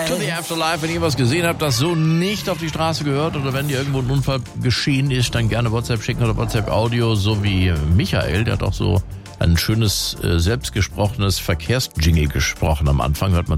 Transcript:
to the Afterlife. Wenn ihr was gesehen habt, das so nicht auf die Straße gehört oder wenn dir irgendwo ein Unfall geschehen ist, dann gerne WhatsApp schicken oder WhatsApp-Audio, so wie Michael, der hat auch so ein schönes, selbstgesprochenes Verkehrsjingle gesprochen am Anfang, hört man